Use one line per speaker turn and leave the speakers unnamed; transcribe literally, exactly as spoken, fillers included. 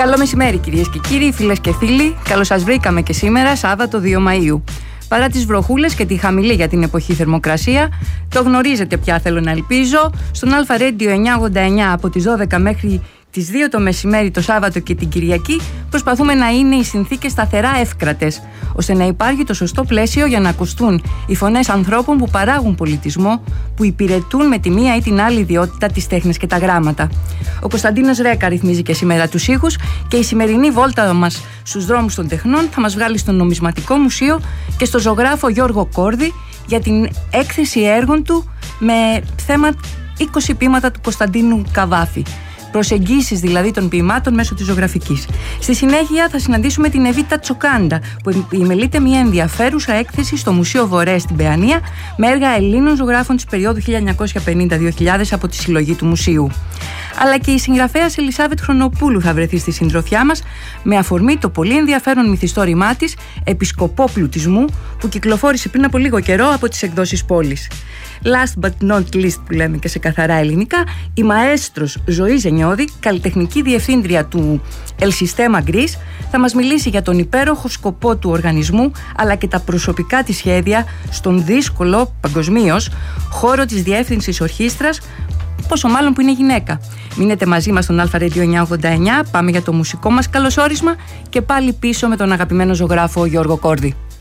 Καλό μεσημέρι κυρίες και κύριοι, φίλες και φίλοι. Καλώς σας βρήκαμε και σήμερα, Σάββατο δύο Μαΐου. Παρά τις βροχούλες και τη χαμηλή για την εποχή θερμοκρασία, το γνωρίζετε πια, θέλω να ελπίζω. Στον Alpha Radio εννιακόσια ογδόντα εννιά από τις δώδεκα μέχρι τις δύο το μεσημέρι το Σάββατο και την Κυριακή προσπαθούμε να είναι οι συνθήκες σταθερά εύκρατες, ώστε να υπάρχει το σωστό πλαίσιο για να ακουστούν οι φωνές ανθρώπων που παράγουν πολιτισμό, που υπηρετούν με τη μία ή την άλλη ιδιότητα τις τέχνες και τα γράμματα. Ο Κωνσταντίνος Ρέκα ρυθμίζει και σήμερα τους ήχους και η σημερινή βόλτα μας στους δρόμους των τεχνών θα μας βγάλει στο Νομισματικό Μουσείο και στο ζωγράφο Γιώργο Κόρδη για την έκθεση έργων του με θέμα είκοσι ποίηματα του Κωνσταντίνου Καβάφη. Προσεγγίσεις δηλαδή των ποιημάτων μέσω της ζωγραφικής. Στη συνέχεια θα συναντήσουμε την Εβίτα Τσοκάντα, που επιμελείται μια ενδιαφέρουσα έκθεση στο Μουσείο Βορρέ στην Παιανία με έργα Ελλήνων ζωγράφων της περίοδου χίλια εννιακόσια πενήντα με δύο χιλιάδες από τη συλλογή του Μουσείου. Αλλά και η συγγραφέας Ελισάβετ Χρονοπούλου θα βρεθεί στη συντροφιά μας με αφορμή το πολύ ενδιαφέρον μυθιστόρημά της «Επισκοπό Πλουτισμού» που κυκλοφόρησε πριν από λίγο καιρό από τις εκδόσεις Πόλης. Last but not least, που λέμε και σε καθαρά ελληνικά, η μαέστρος Ζωή Ζενιώδη, καλλιτεχνική διευθύντρια του El Sistema Gris, θα μας μιλήσει για τον υπέροχο σκοπό του οργανισμού αλλά και τα προσωπικά της σχέδια στον δύσκολο παγκοσμίως χώρο της διεύθυνσης ορχήστρας, πόσο μάλλον που είναι γυναίκα. Μείνετε μαζί μας στον Alpha Radio εννιακόσια ογδόντα εννιά, πάμε για το μουσικό μας καλωσόρισμα και πάλι πίσω με τον αγαπημένο ζωγράφο Γιώργο Κόρδη.